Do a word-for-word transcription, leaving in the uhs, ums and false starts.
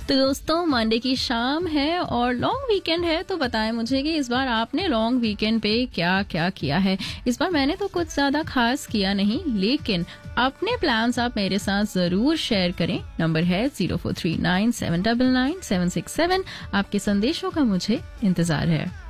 तो दोस्तों मंडे की शाम है और लॉन्ग वीकेंड है, तो बताएं मुझे कि इस बार आपने लॉन्ग वीकेंड पे क्या क्या किया है। इस बार मैंने तो कुछ ज्यादा खास किया नहीं, लेकिन अपने प्लान्स आप मेरे साथ जरूर शेयर करें। नंबर है zero four three nine seven nine nine seven six seven. आपके संदेशों का मुझे इंतजार है।